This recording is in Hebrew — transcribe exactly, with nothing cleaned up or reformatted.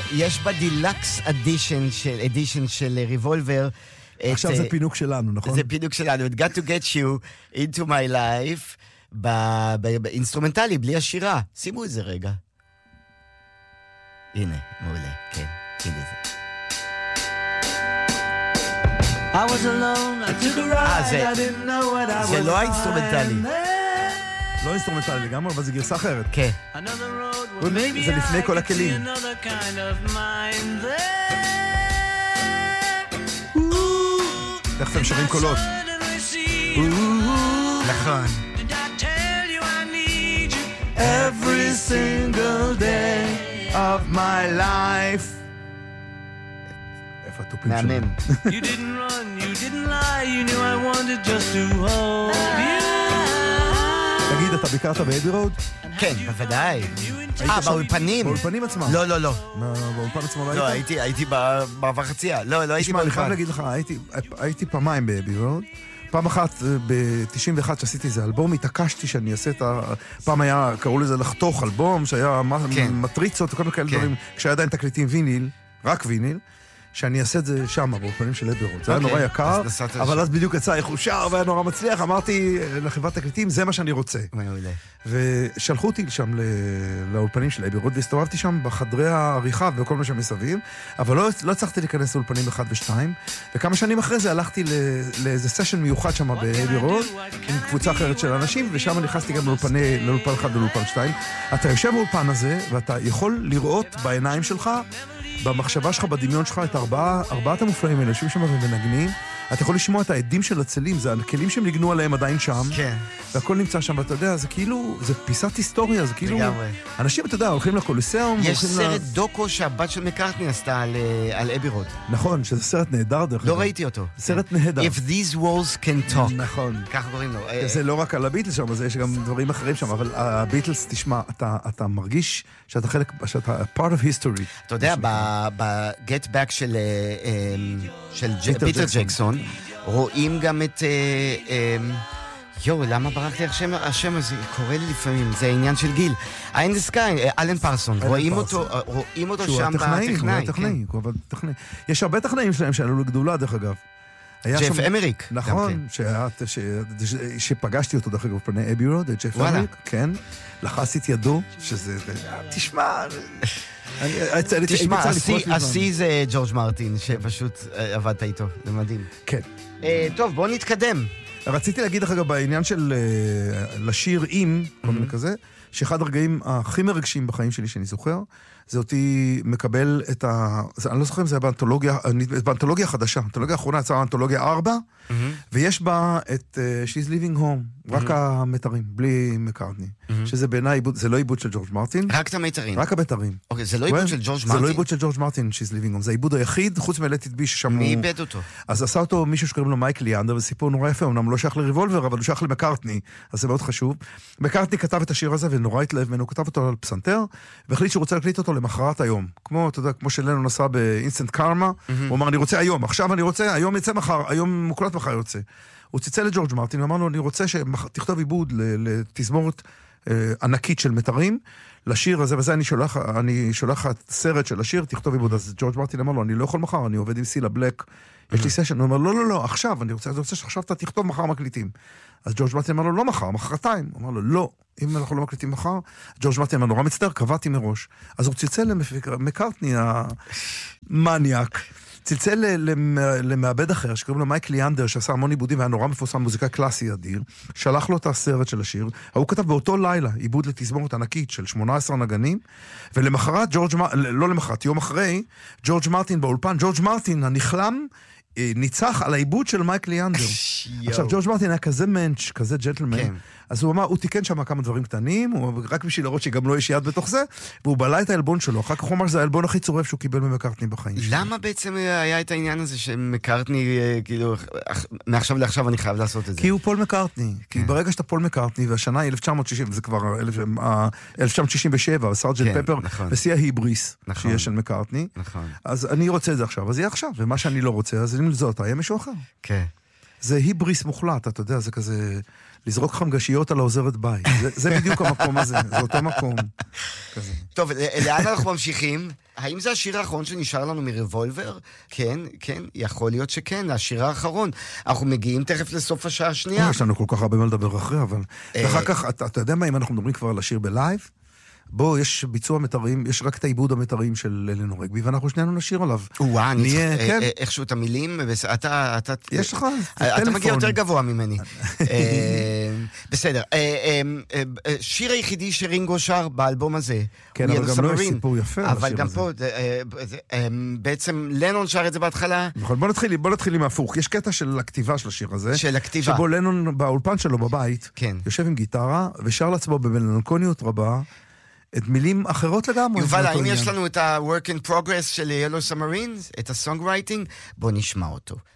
יש בדילקס אדישן של אדישן של ריבולבר. עכשיו זה פינוק שלנו, נכון? זה פינוק שלנו. It got to get you into my life באינסטרומנטלי, בלי השירה. שימו את זה רגע. הנה, מעולה. כן, הנה זה. I was alone, I took a ride, I didn't know what I was. זה לא האינסטרומנטלי. לא אינסטרומנטלי לגמרי, אבל זה גרסה אחרת. כן. זה לפני כל הכלים. איך אתם שרים קולות? נכון. Every single day of my life. איפה הטופים שלנו? מהמם. You didn't run, you didn't lie, you knew I wanted just to hold you. תגיד, אתה ביקרת באבי רוד? כן, בוודאי. אה, באולפנים? באולפנים עצמם. לא, לא, לא. באולפן עצמם לא, הייתי במעבר חצייה. לא, לא הייתי באולפן. אני חייב להגיד לך, הייתי פעמיים באבי רוד. פעם אחת, ב-תשעים ואחת שעשיתי איזה אלבום, התעקשתי שאני אעשה את ה... פעם היה, קראו לזה לחתוך אלבום, שהיה מטריצות וכל מיני כאלה דברים, כשהיה עדיין תקליטים ויניל, רק ויניל, שאני אעשה את זה שם, באולפנים של אבי רוד. זה היה נורא יקר, אבל אז בדיוק יצא איך הוא שר והיה נורא מצליח, אמרתי לחברת תקליטים, זה מה שאני רוצה. ושלחו אותי שם לאולפנים של אבי רוד, והסתובבתי שם בחדרי העריכה וכל מה שמסביב, אבל לא הצלחתי להיכנס לאולפנים אחד ושתיים, וכמה שנים אחרי זה הלכתי לאיזה סשן מיוחד שם באבי רוד, עם קבוצה אחרת של אנשים, ושם נכנסתי גם לאולפן אחד ולאולפן שתיים. אתה יושב באולפן הזה, ואתה יכול לראות בעיניים שלך, במחשבה שלך, בדמיון שלך, את ארבעה, ארבעת המופלאים האלה, יושבים שם ומנגנים, אתה יכול לשמוע את העדים של הצלים, זה הכלים שהם ניגנו עליהם עדיין שם, כן. והכל נמצא שם, ואתה יודע, זה כאילו, זה פיסת היסטוריה, זה כאילו, לגמרי. אנשים, אתה יודע, הולכים לקוליסאום, יש סרט ל... דוקו שהבת של מקארטני עשתה על, על אבי רוד. נכון, שזה סרט נהדר דרך לא ראיתי אותו. סרט נהדר. If these walls can talk. נכון. ככה קוראים לו. זה לא רק על הביטלס שם, יש גם דברים אחרים שם, אבל הביטלס, תשמע, אתה, אתה מרגיש שאתה חלק, שאתה part of history. אתה יודע, ב-Get Back של, של פיטר ג'קסון, רואים גם את... יו, למה ברקתי השם, השם הזה? קורא לי לפעמים, זה העניין של גיל. אין דה סקאי, אלן פרסון, רואים אותו, רואים אותו שם בטכנאי. הוא הטכנאי, הוא עבד טכנאי. יש הרבה טכנאים שלהם שעלו לגדולה, דרך אגב. ג'ף אמריק. נכון, שפגשתי אותו דרך אגב פני אבי רוד, ג'ף אמריק, לחס ידו, שזה... תשמע... תשמע, השיא זה ג'ורג' מרטין, שפשוט עבדת איתו, זה מדהים. כן. טוב, בואו נתקדם. רציתי להגיד לך גם בעניין של לשיר עם, כל מיני כזה, שאחד הרגעים הכי מרגשים בחיים שלי שאני זוכר, זה אותי מקבל את ה... אני לא זוכר אם זה היה באנתולוגיה, באנתולוגיה חדשה, האנתולוגיה האחרונה יצאה באנתולוגיה ארבע, ויש בה את She's Living Home, רק המתרים, בלי מקארטני, שזה בעיניי עיבוד, זה לא עיבוד של ג'ורג' מרטין. רק את המתרים? רק המתרים. אוקיי, זה לא עיבוד של ג'ורג' מרטין? זה לא עיבוד של ג'ורג' מרטין, She's Living Home, זה העיבוד היחיד, חוץ מ-Let It Be ששם הוא... מי איבד אותו? אז עשה אותו מישהו שקוראים לו מייק ליאנדר, וסיפור נורא יפה, אמנם לא שייך לריבולבר, אבל הוא שייך למקארטני, אז זה מאוד חשוב. מקארטני כתב את השיר הזה ונורא התלהב ממנו, הוא כתב אותו על פסנתר, והחליט שהוא רוצה להקליט אותו למחרת היום. כמו, אתה יודע, כמו שלנו נסע באינסטנט קארמה, הוא אמר, אני רוצה היום, עכשיו אני רוצה, היום יצא מחר, היום מוקלט מחר יוצא. הוא ציצל לג'ורג' מרטין, אמר לו, אני רוצה שתכתוב עיבוד לתזמורת ענקית של מטרים, לשיר הזה, וזה אני שולח, אני שולח את סרט של השיר, תכתוב עיבוד. אז ג'ורג' מרטין אמר לו, אני לא יכול מחר, אני עובד עם סילה בלק, יש לי סשן. הוא אומר, לא, לא, לא, עכשיו, אני רוצה, אני רוצה שעכשיו אתה תכתוב מחר מקליטים. אז ג'ורג' מרטין אמר לו, לא מחר, מחרתיים. הוא אמר לו, לא, אם אנחנו לא מקליטים מחר, ג'ורג' מרטין אמר, נורא מצטער, קבעתי מראש. אז הוא צלצל למקארטני המניאק, צלצל למעבד אחר, שקוראים לו מייק ליאנדר, שעשה המון עיבודים, והיה נורא מפורסם, מוזיקה קלאסי אדיר, שלח לו את הסרט של השיר, הוא כתב באותו לילה, עיבוד לתזמורת ענקית של שמונה עשרה נגנים, ולמחרת, לא למחרת, יום אחרי, ג'ורג' מרטין באולפן, ג'ורג' מרטין הנכלם, ניצח על העיבוד של מייק ליאנדר. עכשיו, ג'ורג' מרטין היה כזה מנץ', כזה ג'נטלמן, אז הוא אמר, הוא תיקן שם כמה דברים קטנים, רק בשביל לראות שגם לא יש יד בתוך זה, והוא בלה את האלבון שלו, אחר כך הוא אמר שזה האלבון הכי צורף שהוא קיבל ממקארטני בחיים שלו. למה בעצם היה את העניין הזה שמקארטני, כאילו, מעכשיו לעכשיו אני חייב לעשות את זה? כי הוא פול מקארטני, כי ברגע שאתה פול מקארטני, והשנה היא אלף תשע מאות שישים, זה כבר אלף תשע מאות שישים ושבע, סארג'נט פפר, בשיא ההיבריס שיש של מקארטני, אז אני רוצה את זה עכשיו, אז יהיה עכשיו, ומה שאני לא רוצה, אז אם זאת, היה מישהו אחר. כן. זה היבריס מוחלט, אתה יודע, זה כזה... לזרוק חמגשיות על העוזרת בית. זה, זה בדיוק המקום הזה, זה אותו מקום. כזה. טוב, לאן אנחנו ממשיכים? האם זה השיר האחרון שנשאר לנו מריבולבר? כן, כן, יכול להיות שכן, השיר האחרון. אנחנו מגיעים תכף לסוף השעה השנייה. יש לנו כל כך הרבה מה לדבר אחרי, אבל... ואחר כך, אתה, אתה יודע מה, אם אנחנו מדברים כבר על השיר בלייב, בוא, יש ביצוע מטרים, יש רק את העיבוד המטרים של אלינור רגבי, ואנחנו שנינו נשיר עליו. וואה, אני צריך, איכשהו את המילים, אתה, אתה... יש לך טלפון. אתה מגיע יותר גבוה ממני. בסדר. שיר היחידי שרינגו שר באלבום הזה. כן, אבל גם לא יש סיפור יפה. אבל גם פה, בעצם לנון שר את זה בהתחלה. נכון, בוא נתחיל עם ההפוך. יש קטע של הכתיבה של השיר הזה. של הכתיבה. שבו לנון באולפן שלו בבית, יושב עם גיטרה, ושר לעצמו במלנקוניות רבה, את מילים אחרות לגמרי. יובל, האם יש לנו את ה-work in progress של Yellow Submarine, את ה-songwriting? בוא נשמע אותו.